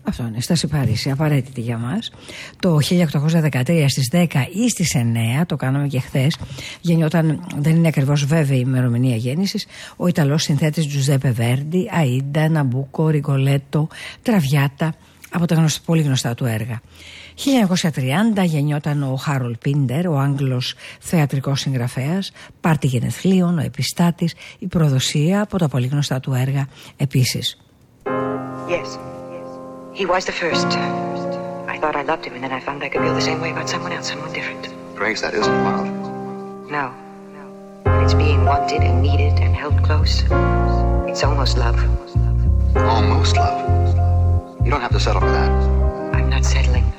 Αυτό είναι, Στάση Παρίσι, απαραίτητη για μας. Το 1813 στις 10 ή στις 9, το κάναμε και χθες, γεννιόταν, δεν είναι ακριβώς βέβαιη η ημερομηνία γέννησης, ο Ιταλός συνθέτης Τζουζέπε Βέρντι, Αΐντα, Ναμπούκο, Ριγκολέτο, Τραβιάτα, από τα πολύ γνωστά του έργα. 1930 γεννιόταν ο Χάρολ Πίντερ, ο Άγγλος θεατρικός συγγραφέας, πάρτι γενεθλίων, ο επιστάτης, η προδοσία, από τα πολύ γνωστά του έργα επίσης. Yes. He was the first. I thought I loved him and then I found I could feel the same way about someone else, someone different. Grace, that isn't love. No. But it's being wanted and needed and held close. It's almost love. Almost love. You don't have to settle for that. I'm not settling.